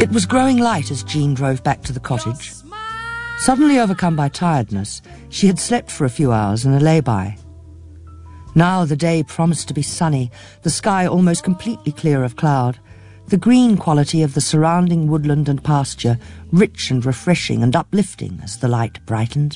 It was growing light as Jean drove back to the cottage. Suddenly overcome by tiredness, she had slept for a few hours in a lay-by. Now the day promised to be sunny, the sky almost completely clear of cloud, the green quality of the surrounding woodland and pasture rich and refreshing and uplifting as the light brightened.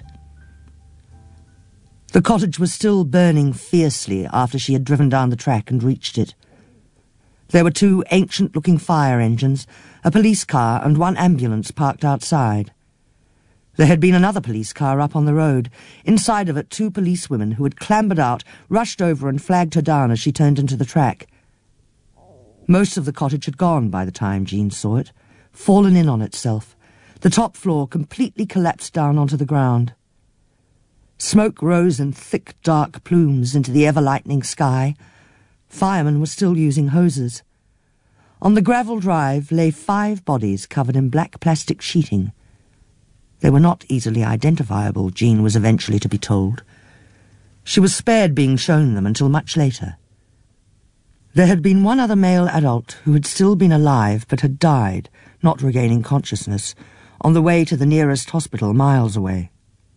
The cottage was still burning fiercely after she had driven down the track and reached it. There were 2 ancient-looking fire engines, a police car and 1 ambulance parked outside. There had been another police car up on the road. Inside of it, 2 policewomen who had clambered out, rushed over and flagged her down as she turned into the track. Most of the cottage had gone by the time Jean saw it, fallen in on itself. The top floor completely collapsed down onto the ground. Smoke rose in thick, dark plumes into the ever-lightening sky. Firemen were still using hoses. On the gravel drive lay 5 bodies covered in black plastic sheeting. They were not easily identifiable, Jean was eventually to be told. She was spared being shown them until much later. There had been 1 other male adult who had still been alive but had died, not regaining consciousness, on the way to the nearest hospital miles away.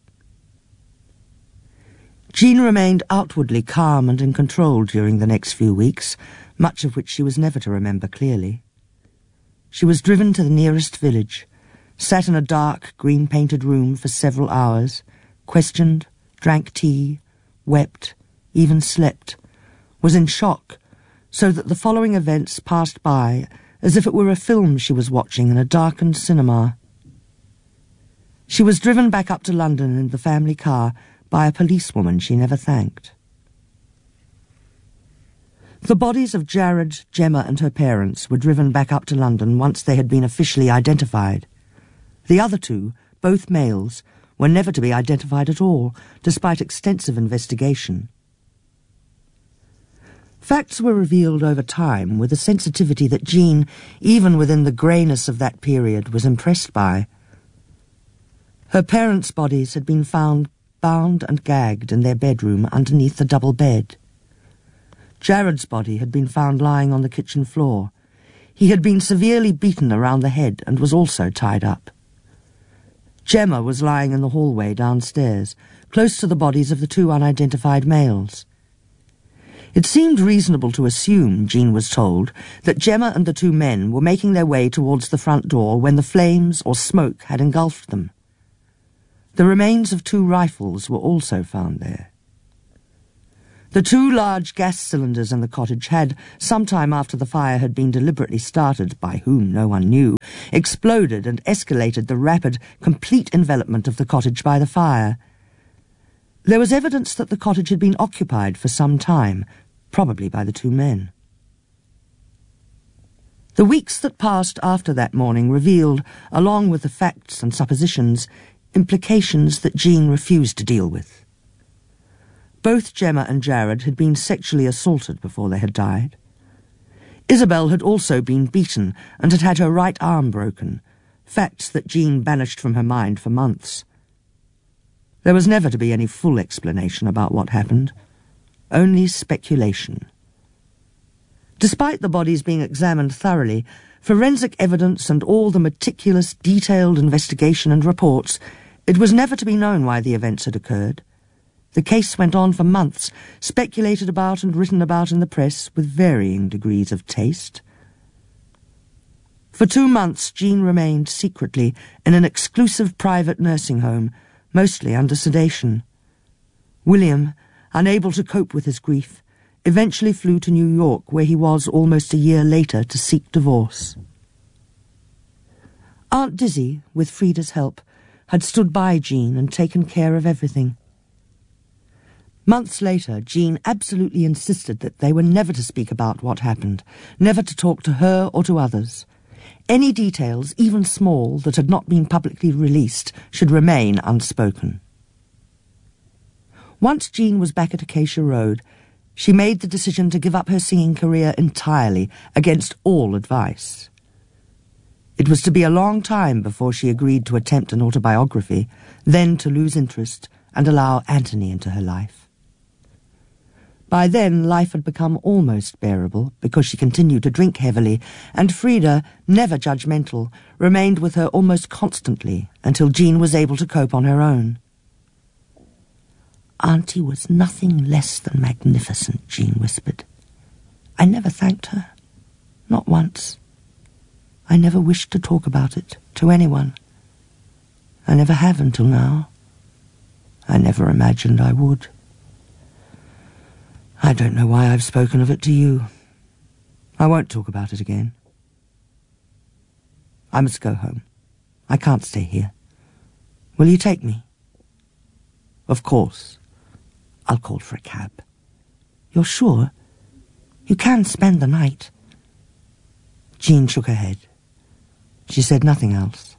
Jean remained outwardly calm and in control during the next few weeks, much of which she was never to remember clearly. She was driven to the nearest village, sat in a dark, green-painted room for several hours, questioned, drank tea, wept, even slept, was in shock, so that the following events passed by as if it were a film she was watching in a darkened cinema. She was driven back up to London in the family car by a policewoman she never thanked. The bodies of Jared, Gemma and her parents were driven back up to London once they had been officially identified. The other 2, both males, were never to be identified at all, despite extensive investigation. Facts were revealed over time with a sensitivity that Jean, even within the greyness of that period, was impressed by. Her parents' bodies had been found bound and gagged in their bedroom underneath the double bed. Jared's body had been found lying on the kitchen floor. He had been severely beaten around the head and was also tied up. Gemma was lying in the hallway downstairs, close to the bodies of the 2 unidentified males. It seemed reasonable to assume, Jean was told, that Gemma and the 2 men were making their way towards the front door when the flames or smoke had engulfed them. The remains of 2 rifles were also found there. The 2 large gas cylinders in the cottage had, sometime after the fire had been deliberately started, by whom no one knew, exploded and escalated the rapid, complete envelopment of the cottage by the fire. There was evidence that the cottage had been occupied for some time, probably by the 2 men. The weeks that passed after that morning revealed, along with the facts and suppositions, implications that Jean refused to deal with. Both Gemma and Jared had been sexually assaulted before they had died. Isabel had also been beaten and had had her right arm broken, facts that Jean banished from her mind for months. There was never to be any full explanation about what happened, only speculation. Despite the bodies being examined thoroughly, forensic evidence and all the meticulous, detailed investigation and reports, it was never to be known why the events had occurred. The case went on for months, speculated about and written about in the press with varying degrees of taste. For 2 months, Jean remained secretly in an exclusive private nursing home, mostly under sedation. William, unable to cope with his grief, eventually flew to New York, where he was almost a year later to seek divorce. Aunt Dizzy, with Frida's help, had stood by Jean and taken care of everything. Months later, Jean absolutely insisted that they were never to speak about what happened, never to talk to her or to others. Any details, even small, that had not been publicly released should remain unspoken. Once Jean was back at Acacia Road, she made the decision to give up her singing career entirely, against all advice. It was to be a long time before she agreed to attempt an autobiography, then to lose interest and allow Anthony into her life. By then, life had become almost bearable, because she continued to drink heavily, and Frida, never judgmental, remained with her almost constantly until Jean was able to cope on her own. "Auntie was nothing less than magnificent," Jean whispered. "I never thanked her. Not once. I never wished to talk about it to anyone. I never have until now. I never imagined I would. I don't know why I've spoken of it to you. I won't talk about it again. I must go home. I can't stay here. Will you take me?" "Of course. I'll call for a cab." "You're sure? You can spend the night." Jean shook her head. She said nothing else.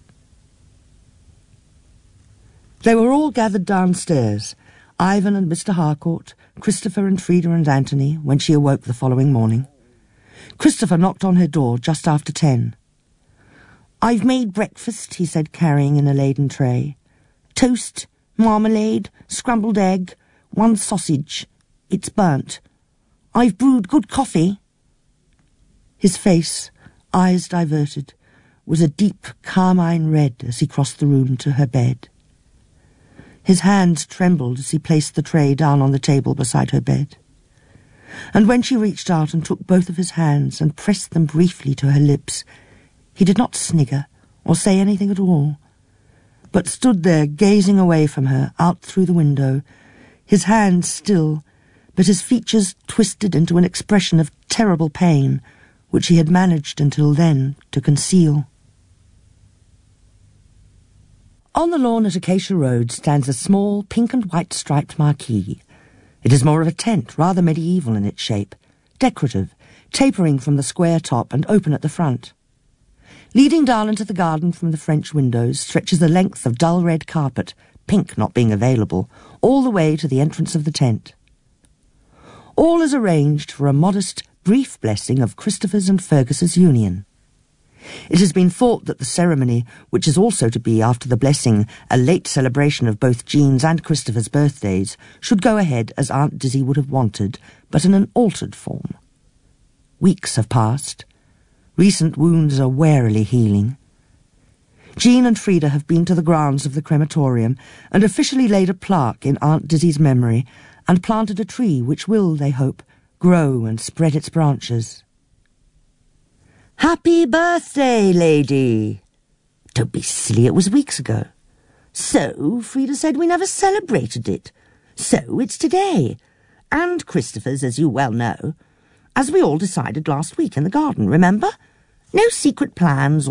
They were all gathered downstairs, Ivan and Mr. Harcourt, Christopher and Frida and Anthony, when she awoke the following morning. Christopher knocked on her door just after 10. "I've made breakfast," he said, carrying in a laden tray. "Toast, marmalade, scrambled egg, 1 sausage. It's burnt. I've brewed good coffee." His face, eyes diverted, was a deep carmine red as he crossed the room to her bed. His hands trembled as he placed the tray down on the table beside her bed. And when she reached out and took both of his hands and pressed them briefly to her lips, he did not snigger or say anything at all, but stood there gazing away from her out through the window, his hands still, but his features twisted into an expression of terrible pain, which he had managed until then to conceal. On the lawn at Acacia Road stands a small pink and white striped marquee. It is more of a tent, rather medieval in its shape, decorative, tapering from the square top and open at the front. Leading down into the garden from the French windows stretches a length of dull red carpet, pink not being available, all the way to the entrance of the tent. All is arranged for a modest, brief blessing of Christopher's and Fergus's union. It has been thought that the ceremony, which is also to be, after the blessing, a late celebration of both Jean's and Christopher's birthdays, should go ahead as Aunt Dizzy would have wanted, but in an altered form. Weeks have passed. Recent wounds are warily healing. Jean and Frida have been to the grounds of the crematorium and officially laid a plaque in Aunt Dizzy's memory and planted a tree which will, they hope, grow and spread its branches. "Happy birthday, lady!" "Don't be silly, it was weeks ago." "So, Frida said we never celebrated it. So, it's today. And Christopher's, as you well know. As we all decided last week in the garden, remember? No secret plans